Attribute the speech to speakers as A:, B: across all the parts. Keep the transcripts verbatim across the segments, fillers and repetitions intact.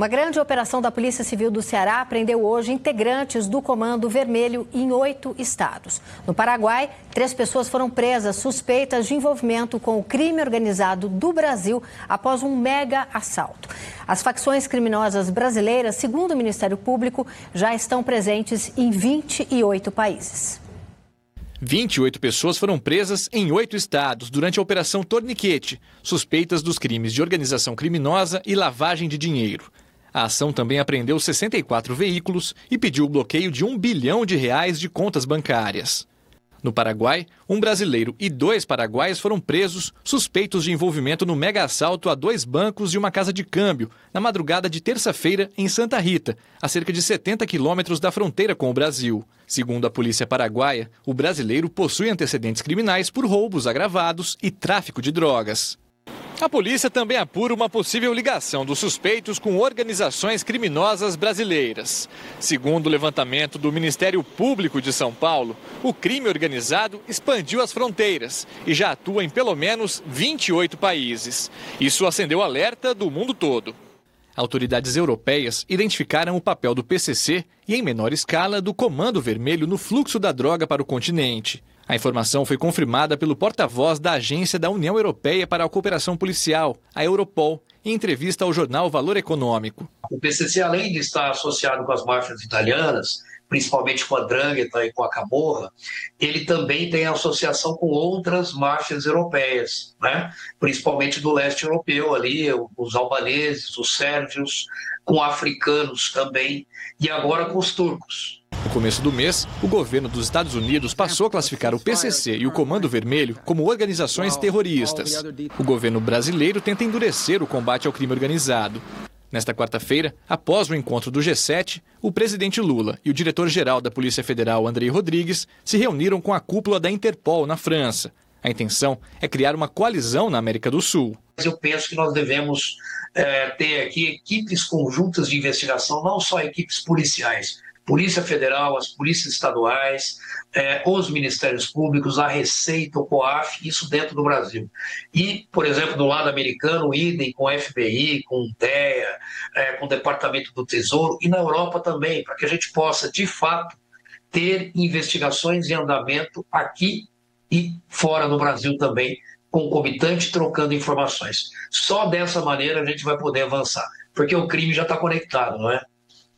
A: Uma grande operação da Polícia Civil do Ceará prendeu hoje integrantes do Comando Vermelho em oito estados. No Paraguai, três pessoas foram presas suspeitas de envolvimento com o crime organizado do Brasil após um mega assalto. As facções criminosas brasileiras, segundo o Ministério Público, já estão presentes em vinte e oito países.
B: vinte e oito pessoas foram presas em oito estados durante a Operação Torniquete, suspeitas dos crimes de organização criminosa e lavagem de dinheiro. A ação também apreendeu sessenta e quatro veículos e pediu o bloqueio de um bilhão de reais de contas bancárias. No Paraguai, um brasileiro e dois paraguaios foram presos, suspeitos de envolvimento no mega assalto a dois bancos e uma casa de câmbio, na madrugada de terça-feira em Santa Rita, a cerca de setenta quilômetros da fronteira com o Brasil. Segundo a polícia paraguaia, o brasileiro possui antecedentes criminais por roubos agravados e tráfico de drogas. A polícia também apura uma possível ligação dos suspeitos com organizações criminosas brasileiras. Segundo o levantamento do Ministério Público de São Paulo, o crime organizado expandiu as fronteiras e já atua em pelo menos vinte e oito países. Isso acendeu alerta do mundo todo. Autoridades europeias identificaram o papel do P C C e, em menor escala, do Comando Vermelho no fluxo da droga para o continente. A informação foi confirmada pelo porta-voz da Agência da União Europeia para a Cooperação Policial, a Europol, em entrevista ao jornal Valor Econômico.
C: O P C C, além de estar associado com as máfias italianas, principalmente com a 'Ndrangheta e com a Camorra, ele também tem associação com outras máfias europeias, né? Principalmente do leste europeu, ali, os albaneses, os sérvios, com africanos também, e agora com os turcos.
B: No começo do mês, o governo dos Estados Unidos passou a classificar o P C C e o Comando Vermelho como organizações terroristas. O governo brasileiro tenta endurecer o combate ao crime organizado. Nesta quarta-feira, após o encontro do G sete, o presidente Lula e o diretor-geral da Polícia Federal, Andrei Rodrigues, se reuniram com a cúpula da Interpol na França. A intenção é criar uma coalizão na América do Sul.
C: Eu penso que nós devemos é, ter aqui equipes conjuntas de investigação, não só equipes policiais, Polícia Federal, as polícias estaduais, eh, os ministérios públicos, a Receita, o COAF, isso dentro do Brasil. E, por exemplo, do lado americano, idem com o F B I, com o D E A, eh, com o Departamento do Tesouro, e na Europa também, para que a gente possa, de fato, ter investigações em andamento aqui e fora do Brasil também, concomitante, trocando informações. Só dessa maneira a gente vai poder avançar, porque o crime já está conectado, não é?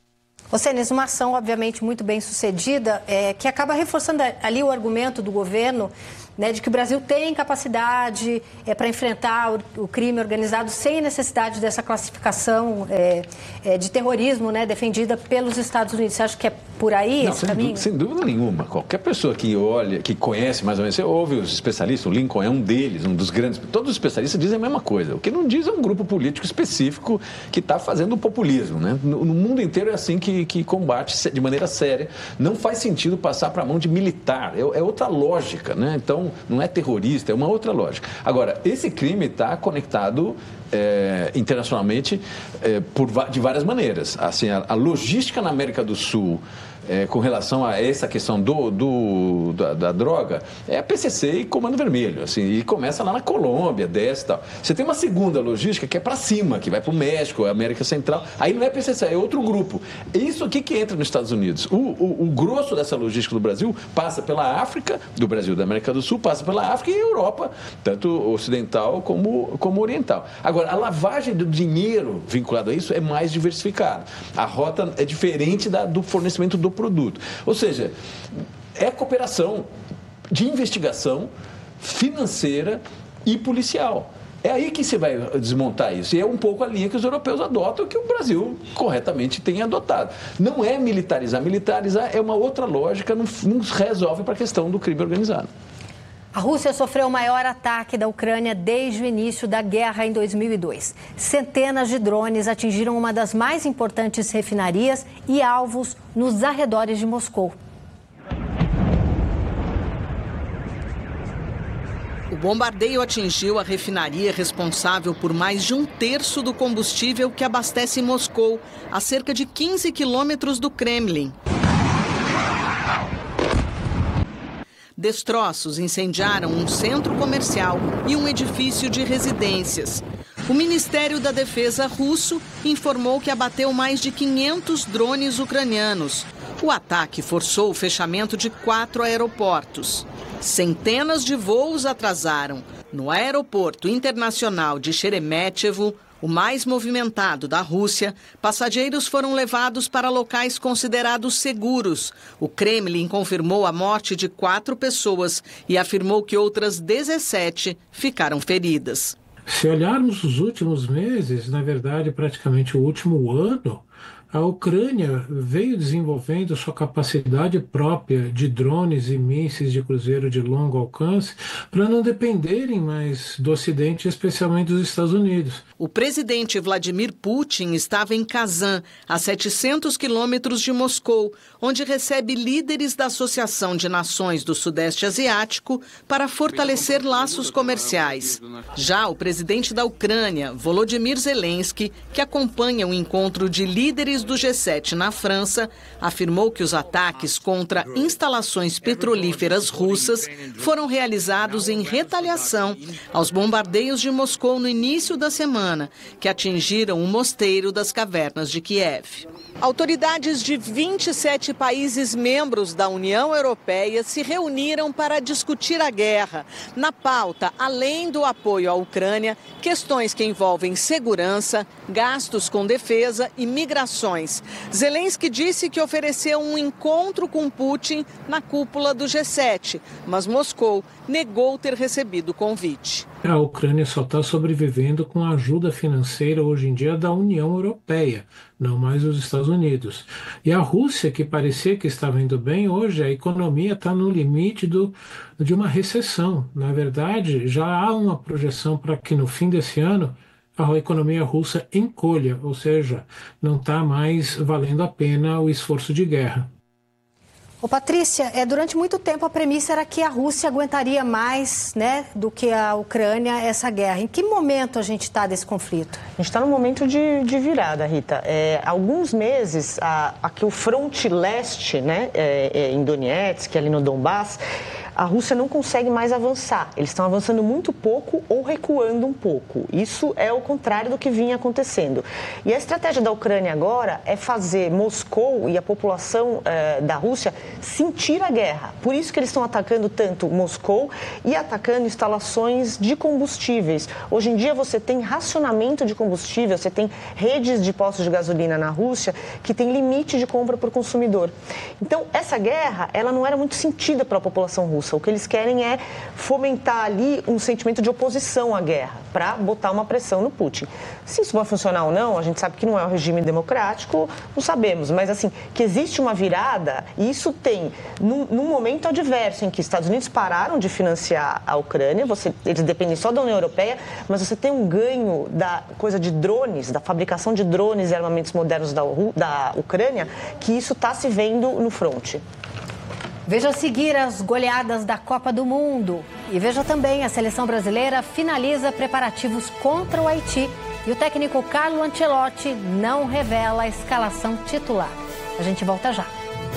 A: Ô, Senes, uma ação, obviamente, muito bem sucedida, é, que acaba reforçando ali o argumento do governo, né, de que o Brasil tem capacidade é, para enfrentar o, o crime organizado sem necessidade dessa classificação é, é, de terrorismo, né, defendida pelos Estados Unidos. Você acha que é por aí
D: Não,
A: esse
D: sem
A: caminho?
D: Dúvida, sem dúvida nenhuma. Qualquer pessoa que olha, que conhece mais ou menos, você ouve os especialistas, o Lincoln é um deles, um dos grandes. Todos os especialistas dizem a mesma coisa. O que não diz é um grupo político específico que está fazendo o populismo, né? No, no mundo inteiro é assim que, que combate de maneira séria. Não faz sentido passar para a mão de militar. É, é outra lógica, né? Então, não é terrorista, é uma outra lógica. Agora, esse crime está conectado é, internacionalmente é, por, de várias maneiras. Assim, a, a logística na América do Sul, É, com relação a essa questão do, do, da, da droga, é a P C C e Comando Vermelho, assim, e começa lá na Colômbia, desce e tal. Você tem uma segunda logística que é para cima, que vai para o México, América Central, aí não é P C C, é outro grupo. Isso aqui que entra nos Estados Unidos. O, o, o grosso dessa logística do Brasil passa pela África, do Brasil, da América do Sul, passa pela África e Europa, tanto ocidental como, como oriental. Agora, a lavagem do dinheiro vinculado a isso é mais diversificada. A rota é diferente da, do fornecimento do produto. Ou seja, é cooperação de investigação financeira e policial. É aí que você vai desmontar isso. E é um pouco a linha que os europeus adotam, que o Brasil corretamente tem adotado. Não é militarizar. Militarizar é uma outra lógica, não, não resolve para a questão do crime organizado.
A: A Rússia sofreu o maior ataque da Ucrânia desde o início da guerra em dois mil e dois. Centenas de drones atingiram uma das mais importantes refinarias e alvos nos arredores de Moscou.
E: O bombardeio atingiu a refinaria responsável por mais de um terço do combustível que abastece Moscou, a cerca de quinze quilômetros do Kremlin. Destroços incendiaram um centro comercial e um edifício de residências. O Ministério da Defesa russo informou que abateu mais de quinhentos drones ucranianos. O ataque forçou o fechamento de quatro aeroportos. Centenas de voos atrasaram. No aeroporto internacional de Sheremetyevo, o mais movimentado da Rússia, passageiros foram levados para locais considerados seguros. O Kremlin confirmou a morte de quatro pessoas e afirmou que outras dezessete ficaram feridas.
F: Se olharmos os últimos meses, na verdade, praticamente o último ano, a Ucrânia veio desenvolvendo sua capacidade própria de drones e mísseis de cruzeiro de longo alcance para não dependerem mais do Ocidente, especialmente dos Estados Unidos.
E: O presidente Vladimir Putin estava em Kazan, a setecentos quilômetros de Moscou, onde recebe líderes da Associação de Nações do Sudeste Asiático para fortalecer laços comerciais. Já o presidente da Ucrânia, Volodymyr Zelensky, que acompanha o encontro de líderes do G sete na França, afirmou que os ataques contra instalações petrolíferas russas foram realizados em retaliação aos bombardeios de Moscou no início da semana, que atingiram o mosteiro das cavernas de Kiev. Autoridades de vinte e sete países membros da União Europeia se reuniram para discutir a guerra. Na pauta, além do apoio à Ucrânia, questões que envolvem segurança, gastos com defesa e migrações. Zelensky disse que ofereceu um encontro com Putin na cúpula do G sete, mas Moscou negou ter recebido o convite.
F: A Ucrânia só está sobrevivendo com a ajuda financeira hoje em dia da União Europeia, não mais dos Estados Unidos. E a Rússia, que parecia que estava indo bem, hoje a economia está no limite do, de uma recessão. Na verdade, já há uma projeção para que no fim desse ano a economia russa encolha, ou seja, não está mais valendo a pena o esforço de guerra.
A: Ô, Patrícia, é, durante muito tempo a premissa era que a Rússia aguentaria mais, né, do que a Ucrânia essa guerra. Em que momento a gente está desse conflito?
G: A gente está num momento de, de virada, Rita. É, há alguns meses, a, aqui o fronte leste, né, é, é, em Donetsk, ali no Donbass, a Rússia não consegue mais avançar. Eles estão avançando muito pouco ou recuando um pouco. Isso é o contrário do que vinha acontecendo. E a estratégia da Ucrânia agora é fazer Moscou e a população eh, da Rússia sentir a guerra. Por isso que eles estão atacando tanto Moscou e atacando instalações de combustíveis. Hoje em dia você tem racionamento de combustível, você tem redes de postos de gasolina na Rússia que tem limite de compra por consumidor. Então, essa guerra, ela não era muito sentida para a população russa. O que eles querem é fomentar ali um sentimento de oposição à guerra, para botar uma pressão no Putin. Se isso vai funcionar ou não, a gente sabe que não é um regime democrático, não sabemos, mas assim, que existe uma virada, e isso tem, num, num momento adverso, em que os Estados Unidos pararam de financiar a Ucrânia, você, eles dependem só da União Europeia, mas você tem um ganho da coisa de drones, da fabricação de drones e armamentos modernos da, da Ucrânia, que isso está se vendo no fronte.
A: Veja a seguir as goleadas da Copa do Mundo. E veja também, a seleção brasileira finaliza preparativos contra o Haiti. E o técnico Carlo Ancelotti não revela a escalação titular. A gente volta já.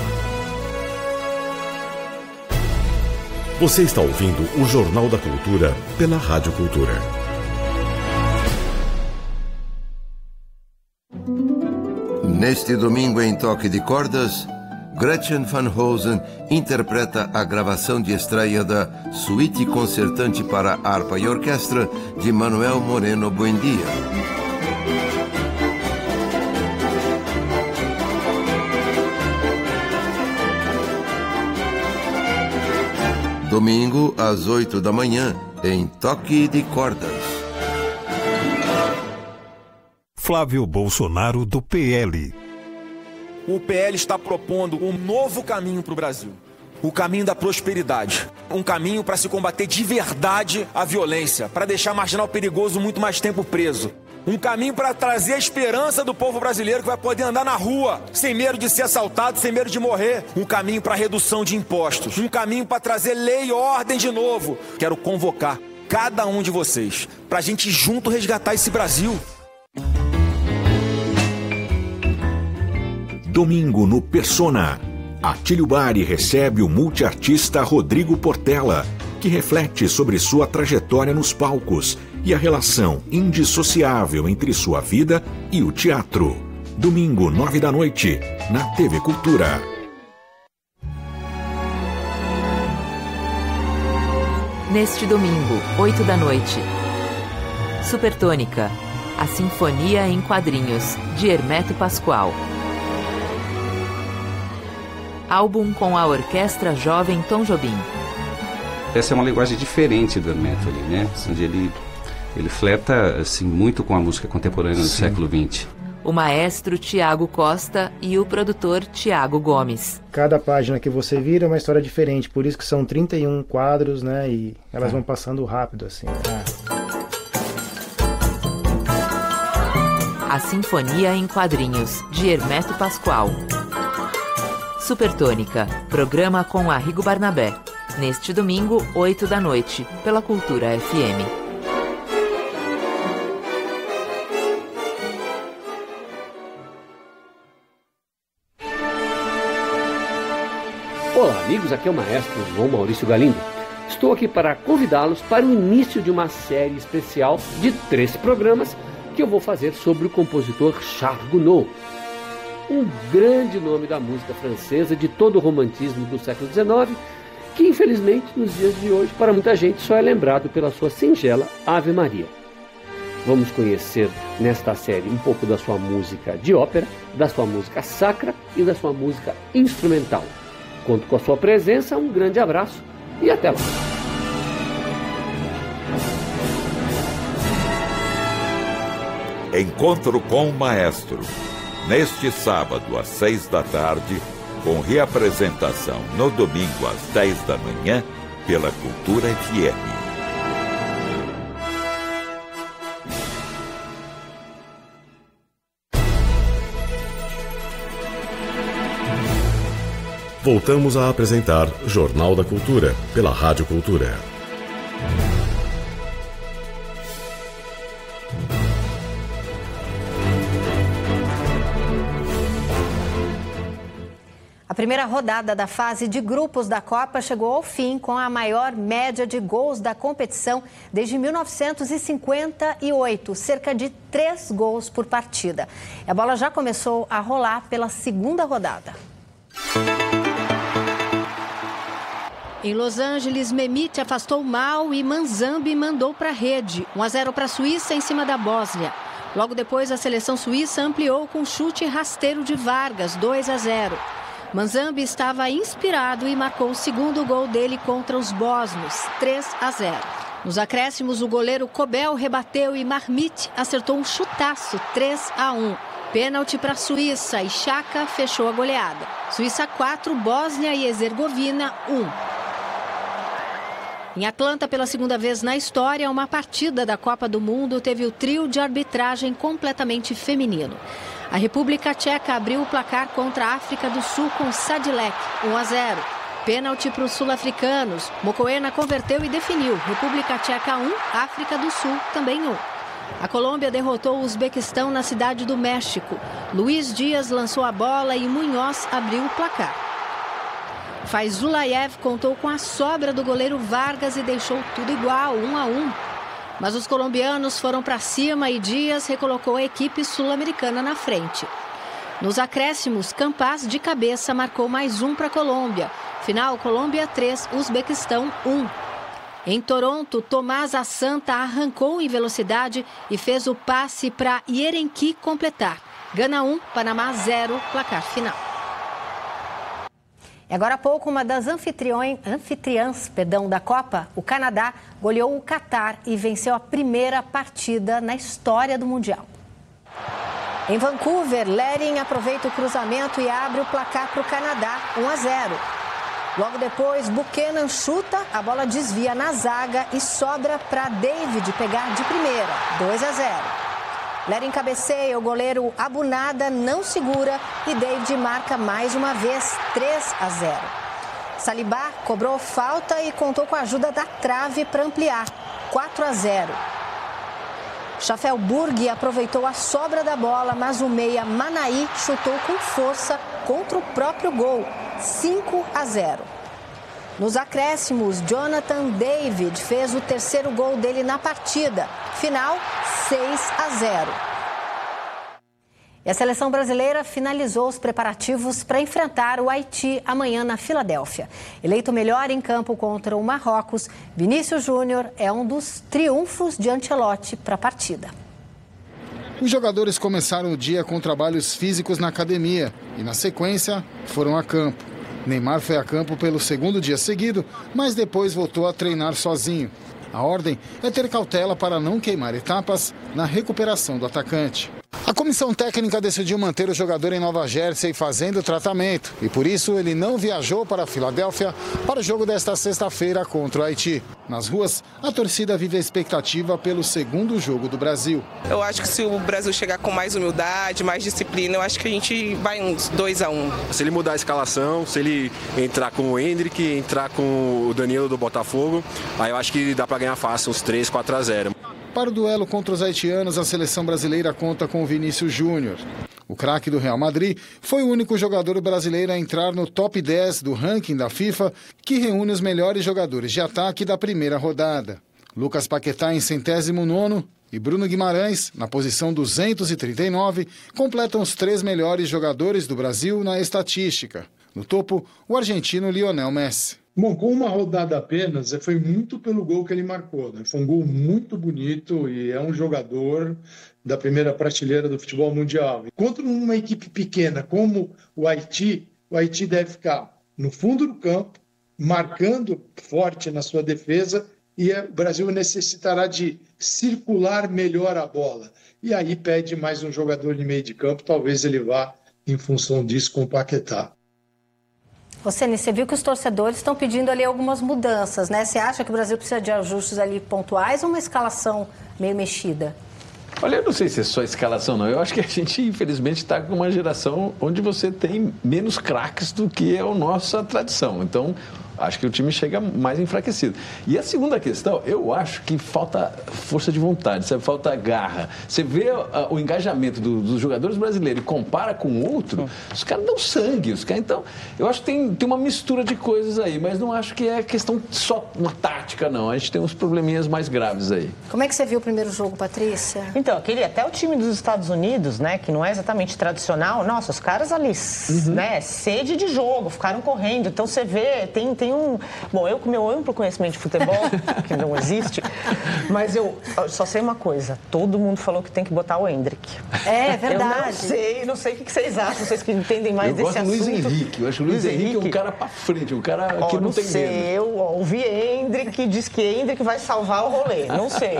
H: Você está ouvindo o Jornal da Cultura pela Rádio Cultura.
I: Neste domingo em Toque de Cordas, Gretchen Van Hosen interpreta a gravação de estreia da Suíte Concertante para Harpa e Orquestra de Manuel Moreno Buendia. Domingo, às oito da manhã, em Toque de Cordas.
J: Flávio Bolsonaro, do P L.
K: O P L está propondo um novo caminho para o Brasil. O caminho da prosperidade. Um caminho para se combater de verdade a violência, para deixar marginal perigoso muito mais tempo preso. Um caminho para trazer a esperança do povo brasileiro que vai poder andar na rua, sem medo de ser assaltado, sem medo de morrer. Um caminho para redução de impostos. Um caminho para trazer lei e ordem de novo. Quero convocar cada um de vocês para a gente junto resgatar esse Brasil.
H: Domingo no Persona. Atílio Bari recebe o multiartista Rodrigo Portela, que reflete sobre sua trajetória nos palcos e a relação indissociável entre sua vida e o teatro. Domingo, nove da noite, na T V Cultura.
L: Neste domingo, oito da noite, Supertônica, a Sinfonia em Quadrinhos, de Hermeto Pascoal. Álbum com a Orquestra Jovem Tom Jobim.
M: Essa é uma linguagem diferente do Hermeto ali, né? Onde ele, ele flerta assim, muito com a música contemporânea do Sim. século vinte.
L: O maestro Tiago Costa e o produtor Tiago Gomes.
N: Cada página que você vira é uma história diferente, por isso que são trinta e um quadros, né? E elas ah. vão passando rápido, assim. Né?
L: A Sinfonia em Quadrinhos, de Hermeto Pascoal. Supertônica, programa com Arrigo Barnabé. Neste domingo, oito da noite, pela Cultura F M.
O: Olá, amigos, aqui é o maestro João Maurício Galindo. Estou aqui para convidá-los para o início de uma série especial de três programas que eu vou fazer sobre o compositor Charles Gounod, um grande nome da música francesa de todo o romantismo do século dezenove, que infelizmente nos dias de hoje para muita gente só é lembrado pela sua singela Ave Maria. Vamos conhecer nesta série um pouco da sua música de ópera, da sua música sacra e da sua música instrumental. Conto com a sua presença, um grande abraço e até lá.
P: Encontro com o Maestro, neste sábado às seis da tarde, com reapresentação no domingo às dez da manhã, pela Cultura F M.
Q: Voltamos a apresentar Jornal da Cultura, pela Rádio Cultura.
A: A primeira rodada da fase de grupos da Copa chegou ao fim com a maior média de gols da competição desde mil novecentos e cinquenta e oito, cerca de três gols por partida. A bola já começou a rolar pela segunda rodada. Em Los Angeles, Mehmet afastou mal e Manzambi mandou para a rede. um a zero para a Suíça em cima da Bósnia. Logo depois, a seleção suíça ampliou com chute rasteiro de Vargas, dois a zero. Manzambi estava inspirado e marcou o segundo gol dele contra os bósnios, três a zero. Nos acréscimos, o goleiro Kobel rebateu e Marmite acertou um chutaço, três a um. Pênalti para a Suíça e Xhaka fechou a goleada. Suíça quatro, Bósnia e Herzegovina um. Em Atlanta, pela segunda vez na história, uma partida da Copa do Mundo teve o trio de arbitragem completamente feminino. A República Tcheca abriu o placar contra a África do Sul com Sadilek, um a zero. Pênalti para os sul-africanos. Mokoena converteu e definiu. República Tcheca um, África do Sul também um. A Colômbia derrotou o Uzbequistão na Cidade do México. Luiz Dias lançou a bola e Munhoz abriu o placar. Faizulayev contou com a sobra do goleiro Vargas e deixou tudo igual, um a um. Mas os colombianos foram para cima e Dias recolocou a equipe sul-americana na frente. Nos acréscimos, Campas de cabeça marcou mais um para a Colômbia. Final, Colômbia três, Uzbequistão um. Em Toronto, Tomás Assanta arrancou em velocidade e fez o passe para Yerenki completar. Gana um, Panamá zero, placar final. E agora há pouco, uma das anfitriãs perdão, da Copa, o Canadá, goleou o Catar e venceu a primeira partida na história do Mundial. Em Vancouver, Lering aproveita o cruzamento e abre o placar para o Canadá, um a zero. Logo depois, Buchanan chuta, a bola desvia na zaga e sobra para David pegar de primeira, dois a zero. Lering cabeceia, o goleiro Abunada não segura e David marca mais uma vez, três a zero. Saliba cobrou falta e contou com a ajuda da trave para ampliar, quatro a zero. Schafelburg aproveitou a sobra da bola, mas o meia Manaí chutou com força contra o próprio gol, cinco a zero. Nos acréscimos, Jonathan David fez o terceiro gol dele na partida. Final seis a zero. E a seleção brasileira finalizou os preparativos para enfrentar o Haiti amanhã na Filadélfia. Eleito melhor em campo contra o Marrocos, Vinícius Júnior é um dos triunfos de Ancelotti para a partida.
R: Os jogadores começaram o dia com trabalhos físicos na academia e, na sequência, foram a campo. Neymar foi a campo pelo segundo dia seguido, mas depois voltou a treinar sozinho. A ordem é ter cautela para não queimar etapas na recuperação do atacante. A comissão técnica decidiu manter o jogador em Nova Jersey fazendo tratamento e, por isso, ele não viajou para a Filadélfia para o jogo desta sexta-feira contra o Haiti. Nas ruas, a torcida vive a expectativa pelo segundo jogo do Brasil.
S: Eu acho que se o Brasil chegar com mais humildade, mais disciplina, eu acho que a gente vai uns dois a um.
T: Se ele mudar a escalação, se ele entrar com o Hendrick, entrar com o Danilo do Botafogo, aí eu acho que dá para ganhar fácil, uns três, quatro a zero.
R: Para o duelo contra os haitianos, a seleção brasileira conta com o Vinícius Júnior. O craque do Real Madrid foi o único jogador brasileiro a entrar no top dez do ranking da FIFA, que reúne os melhores jogadores de ataque da primeira rodada. Lucas Paquetá em centésimo nono e Bruno Guimarães, na posição duzentos e trinta e nove, completam os três melhores jogadores do Brasil na estatística. No topo, o argentino Lionel Messi.
U: Bom, com uma rodada apenas, foi muito pelo gol que ele marcou, né? Foi um gol muito bonito e é um jogador da primeira prateleira do futebol mundial. Contra uma equipe pequena como o Haiti, o Haiti deve ficar no fundo do campo, marcando forte na sua defesa, e o Brasil necessitará de circular melhor a bola. E aí pede mais um jogador de meio de campo, talvez ele vá em função disso com o Paquetá.
A: Você, você viu que os torcedores estão pedindo ali algumas mudanças, né? Você acha que o Brasil precisa de ajustes ali pontuais ou uma escalação meio mexida?
D: Olha, eu não sei se é só escalação, não. Eu acho que a gente, infelizmente, está com uma geração onde você tem menos craques do que é a nossa tradição. Então, acho que o time chega mais enfraquecido. E a segunda questão, eu acho que falta força de vontade, sabe? Falta garra. Você vê uh, o engajamento do, dos jogadores brasileiros e compara com o outro, os caras dão sangue. Os caras, então, eu acho que tem, tem uma mistura de coisas aí, mas não acho que é questão só uma tática, não. A gente tem uns probleminhas mais graves aí.
A: Como é que você viu o primeiro jogo, Patrícia?
G: Então, aquele, até o time dos Estados Unidos, né, que não é exatamente tradicional, nossa, os caras ali, uhum. né, sede de jogo, ficaram correndo. Então, você vê, tem... tem um... Bom, eu com meu amplo conhecimento de futebol, que não existe, mas eu só sei uma coisa, todo mundo falou que tem que botar o Hendrick.
A: É, verdade.
G: Eu não sei, não sei o que vocês acham, vocês que entendem mais
D: eu
G: desse assunto.
D: Eu gosto do Luiz Henrique, eu acho que o Luiz, Luiz Henrique é um cara pra frente, um cara oh, que não, não tem
G: sei,
D: medo.
G: Eu ouvi Hendrick, diz que Hendrick vai salvar o rolê, não sei.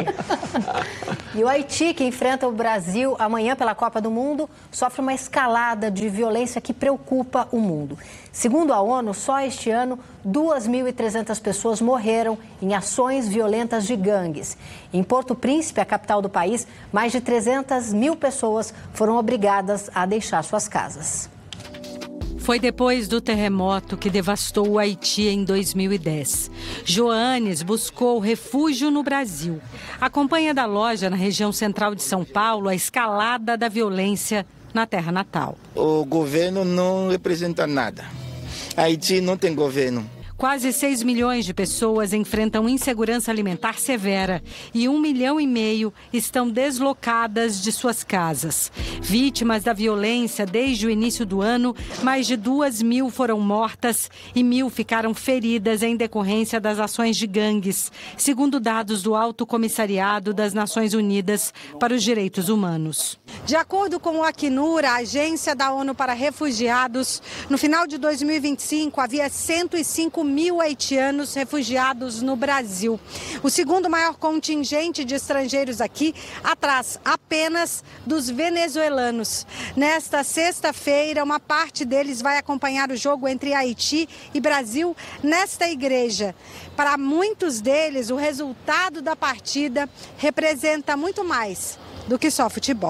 A: E o Haiti, que enfrenta o Brasil amanhã pela Copa do Mundo, sofre uma escalada de violência que preocupa o mundo. Segundo a ONU, só este ano, duas mil e trezentas pessoas morreram em ações violentas de gangues. Em Porto Príncipe, a capital do país, mais de trezentas mil pessoas foram obrigadas a deixar suas casas.
V: Foi depois do terremoto que devastou o Haiti em dois mil e dez. Joanes buscou refúgio no Brasil. Acompanha da loja na região central de São Paulo a escalada da violência na terra natal.
W: O governo não representa nada. Haiti não tem governo.
V: Quase seis milhões de pessoas enfrentam insegurança alimentar severa e um milhão e meio estão deslocadas de suas casas. Vítimas da violência desde o início do ano, mais de duas mil foram mortas e mil ficaram feridas em decorrência das ações de gangues, segundo dados do Alto Comissariado das Nações Unidas para os Direitos Humanos.
X: De acordo com o Acnur, a Agência da ONU para Refugiados, no final de dois mil e vinte e cinco havia cento e cinco mil haitianos refugiados no Brasil. O segundo maior contingente de estrangeiros aqui, atrás apenas dos venezuelanos. Nesta sexta-feira, uma parte deles vai acompanhar o jogo entre Haiti e Brasil nesta igreja. Para muitos deles, o resultado da partida representa muito mais do que só futebol.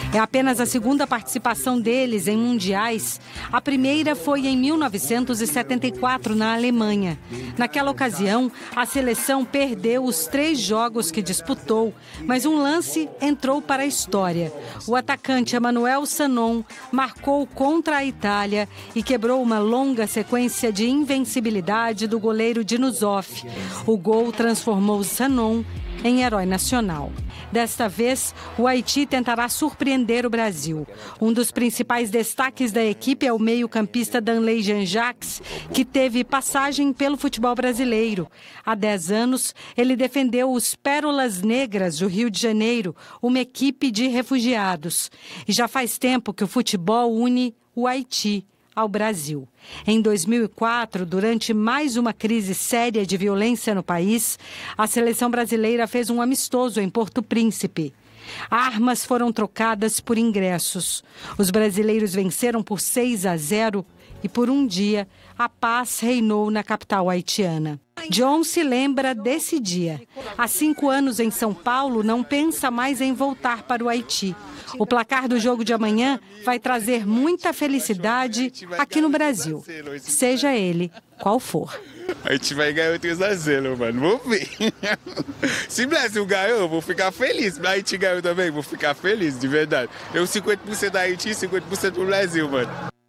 V: É apenas a segunda participação deles em mundiais. A primeira foi em mil novecentos e setenta e quatro, na Alemanha. Naquela ocasião, a seleção perdeu os três jogos que disputou, mas um lance entrou para a história. O atacante Emmanuel Sanon marcou contra a Itália e quebrou uma longa sequência de invencibilidade do goleiro Dino Zoff. O gol transformou Sanon em herói nacional. Desta vez, o Haiti tentará surpreender o Brasil. Um dos principais destaques da equipe é o meio-campista Danley Jean-Jacques, que teve passagem pelo futebol brasileiro. Há dez anos, ele defendeu os Pérolas Negras do Rio de Janeiro, uma equipe de refugiados. E já faz tempo que o futebol une o Haiti ao Brasil. Em dois mil e quatro, durante mais uma crise séria de violência no país, a seleção brasileira fez um amistoso em Porto Príncipe. Armas foram trocadas por ingressos. Os brasileiros venceram por seis a zero e, por um dia, a paz reinou na capital haitiana. John se lembra desse dia. Há cinco anos em São Paulo, não pensa mais em voltar para o Haiti. O placar do jogo de amanhã vai trazer muita felicidade aqui no Brasil, seja ele qual for.
W: A gente vai ganhar três a zero, mano. Vamos ver. Se o Brasil ganhou, eu vou ficar feliz. Se a Haiti ganhou também, vou ficar feliz, de verdade. Eu cinquenta por cento da Haiti e cinquenta por cento do Brasil, mano.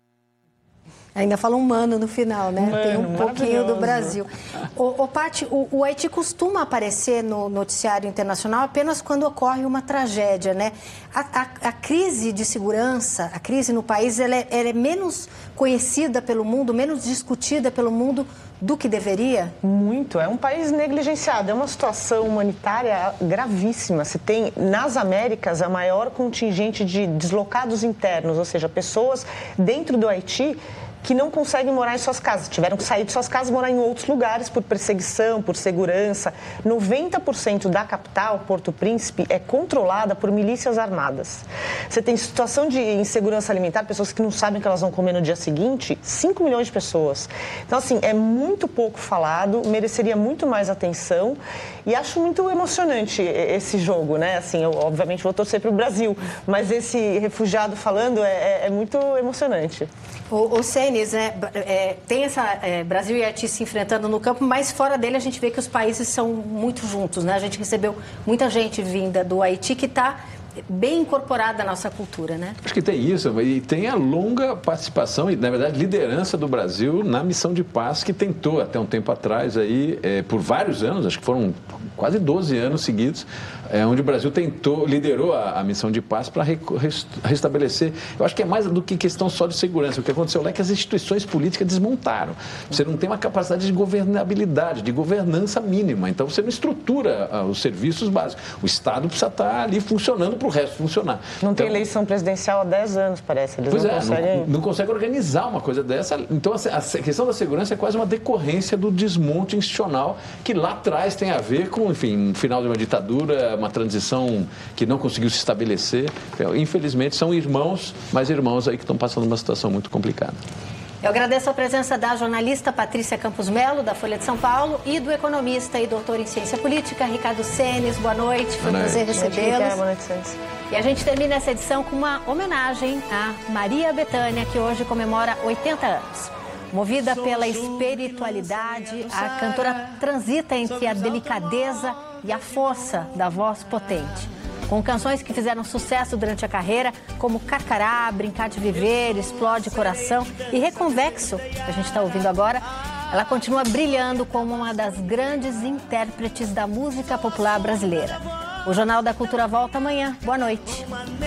A: Ainda fala um mano no final, né?
G: Mano,
A: tem um pouquinho do Brasil. O, o, Paty, o, o Haiti costuma aparecer no noticiário internacional apenas quando ocorre uma tragédia, né? A, a, a crise de segurança, a crise no país, ela é, ela é menos conhecida pelo mundo, menos discutida pelo mundo do que deveria?
G: Muito. É um país negligenciado. É uma situação humanitária gravíssima. Se tem, nas Américas, a maior contingente de deslocados internos, ou seja, pessoas dentro do Haiti que não conseguem morar em suas casas. Tiveram que sair de suas casas e morar em outros lugares por perseguição, por segurança. noventa por cento da capital, Porto Príncipe, é controlada por milícias armadas. Você tem situação de insegurança alimentar, pessoas que não sabem que elas vão comer no dia seguinte, cinco milhões de pessoas. Então, assim, é muito pouco falado, mereceria muito mais atenção e acho muito emocionante esse jogo, né? Assim, eu obviamente vou torcer para o Brasil, mas esse refugiado falando é, é, é muito emocionante.
A: O, o Senis, né, é, tem essa é, Brasil e Haiti se enfrentando no campo, mas fora dele a gente vê que os países são muito juntos, né? A gente recebeu muita gente vinda do Haiti que está bem incorporada à nossa cultura, né?
D: Acho que tem isso, e tem a longa participação e, na verdade, liderança do Brasil na missão de paz que tentou até um tempo atrás, aí, é, por vários anos, acho que foram quase doze anos seguidos, é, onde o Brasil tentou, liderou a, a missão de paz para re, restabelecer. Eu acho que é mais do que questão só de segurança. O que aconteceu lá é que as instituições políticas desmontaram. Você não tem uma capacidade de governabilidade, de governança mínima. Então, você não estrutura uh, os serviços básicos. O Estado precisa estar ali funcionando para o resto funcionar.
G: Não
D: então,
G: tem eleição presidencial há dez anos, parece. Eles
D: pois
G: não
D: é,
G: conseguem...
D: Não, não consegue organizar uma coisa dessa. Então, a, a questão da segurança é quase uma decorrência do desmonte institucional que lá atrás tem a ver com, enfim, um final de uma ditadura, uma transição que não conseguiu se estabelecer. Infelizmente, são irmãos, mas irmãos aí que estão passando uma situação muito complicada.
A: Eu agradeço a presença da jornalista Patrícia Campos Melo, da Folha de São Paulo, e do economista e doutor em ciência política, Ricardo Senis. Boa noite, foi um prazer recebê-los.
G: Boa noite, Senis.
A: E a gente termina essa edição com uma homenagem a Maria Bethânia, que hoje comemora oitenta anos. Movida pela espiritualidade, a cantora transita entre a delicadeza e a força da voz potente. Com canções que fizeram sucesso durante a carreira, como Carcará, Brincar de Viver, Explode Coração e Reconvexo, que a gente está ouvindo agora, ela continua brilhando como uma das grandes intérpretes da música popular brasileira. O Jornal da Cultura volta amanhã. Boa noite.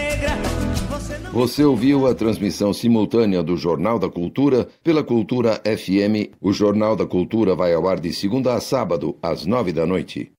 I: Você ouviu a transmissão simultânea do Jornal da Cultura pela Cultura F M. O Jornal da Cultura vai ao ar de segunda a sábado, às nove da noite.